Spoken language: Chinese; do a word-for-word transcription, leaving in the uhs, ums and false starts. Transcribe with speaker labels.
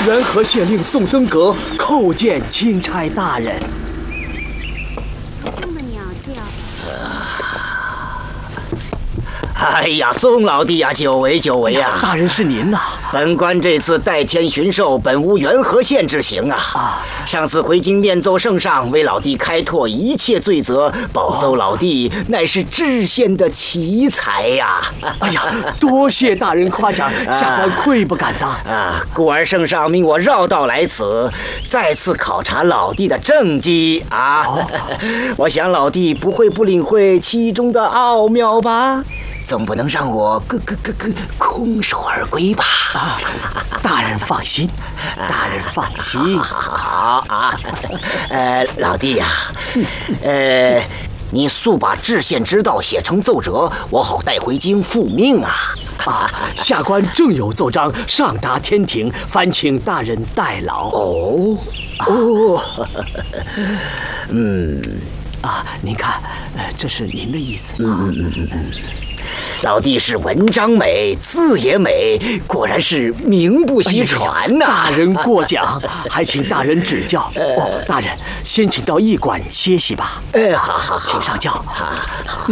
Speaker 1: 元和县令宋登革叩见钦差大人。
Speaker 2: 这么鸟叫。
Speaker 3: 哎呀，宋老弟呀，久违久违呀！
Speaker 1: 大人是您呐。
Speaker 3: 本官这次代天巡狩，本无元和县之行啊。啊，上次回京面奏圣上，为老弟开拓一切罪责，保奏老弟乃是知县的奇才呀！
Speaker 1: 哎呀，多谢大人夸奖，下官愧不敢当
Speaker 3: 啊。故而圣上命我绕道来此，再次考察老弟的政绩啊。哦、我想老弟不会不领会其中的奥妙吧？总不能让我个个个个空手而归吧？
Speaker 1: 啊，大人放心，大人放心。
Speaker 3: 好啊，呃，老弟呀、啊，呃，你速把知县之道写成奏折，我好带回京复命啊！
Speaker 1: 啊，下官正有奏章上达天庭，烦请大人代劳。
Speaker 3: 哦哦，嗯，
Speaker 1: 啊，您看，呃，这是您的意思。
Speaker 3: 嗯嗯嗯嗯嗯。老弟是文章美，字也美，果然是名不虚传呐、
Speaker 1: 啊哎！大人过奖，还请大人指教。哦，大人先请到驿馆歇息吧。
Speaker 3: 哎，好好好，
Speaker 1: 请上轿。
Speaker 3: 好好。